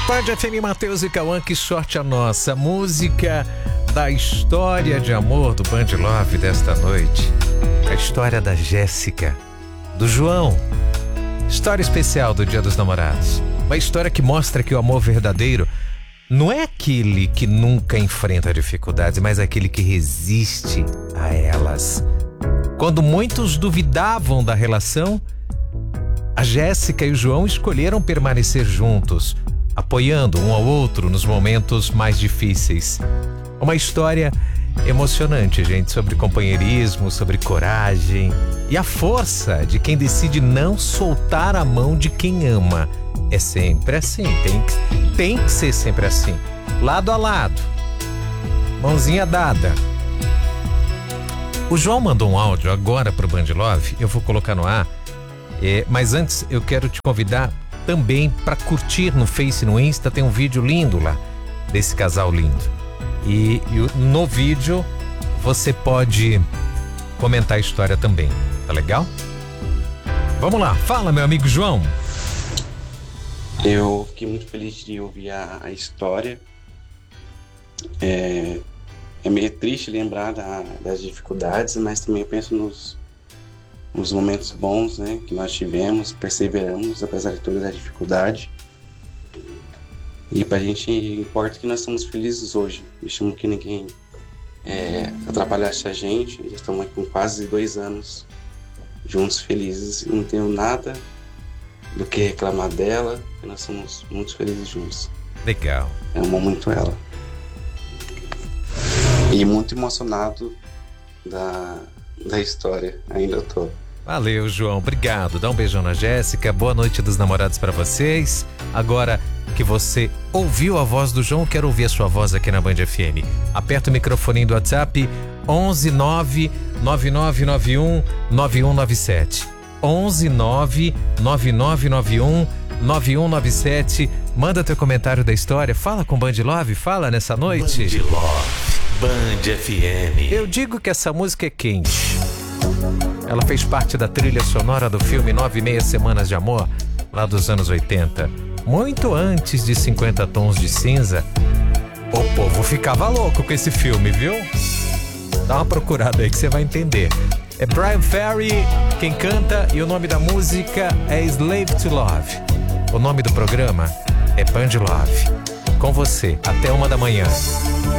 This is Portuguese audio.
Band FM, Matheus e Cauã, que sorte a nossa. Música da história de amor do Band Love desta noite. A história da Jéssica, do João. História especial do Dia dos Namorados. Uma história que mostra que o amor verdadeiro não é aquele que nunca enfrenta dificuldades, mas aquele que resiste a elas. Quando muitos duvidavam da relação, a Jéssica e o João escolheram permanecer juntos, apoiando um ao outro nos momentos mais difíceis. Uma história emocionante, gente, sobre companheirismo, sobre coragem e a força de quem decide não soltar a mão de quem ama. É sempre assim, tem que ser sempre assim. Lado a lado, mãozinha dada. O João mandou um áudio agora pro Band Love, eu vou colocar no ar. Mas antes eu quero te convidar também para curtir no Face e no Insta, tem um vídeo lindo lá, desse casal lindo. E no vídeo você pode comentar a história também, tá legal? Vamos lá, fala meu amigo João. Eu fiquei muito feliz de ouvir a história. É meio triste lembrar das dificuldades, mas também eu penso nos momentos bons, né, que nós tivemos, perseveramos apesar de toda a dificuldade. E pra gente importa que nós estamos felizes hoje. Deixamos que ninguém atrapalhasse a gente. Já estamos aqui com quase 2 anos juntos, felizes. E não tenho nada do que reclamar dela, porque nós somos muito felizes juntos. Legal. Eu amo muito ela. E muito emocionado da história, ainda tô. Valeu, João, obrigado. Dá um beijão na Jéssica, boa noite dos namorados pra vocês. Agora que você ouviu a voz do João, quero ouvir a sua voz aqui na Band FM. Aperta o microfoninho do WhatsApp 11 9 9991 9197. 11 9 9991 9197. Manda teu comentário da história, fala com Band Love, fala nessa noite. Band Love, Band FM. Eu digo que essa música é quente. Ela fez parte da trilha sonora do filme 9,5 Semanas de Amor, lá dos anos 80. Muito antes de 50 Tons de Cinza. O povo ficava louco com esse filme, viu? Dá uma procurada aí que você vai entender. É Bryan Ferry quem canta e o nome da música é Slave to Love. O nome do programa é Band Love. Com você, até 1 da manhã.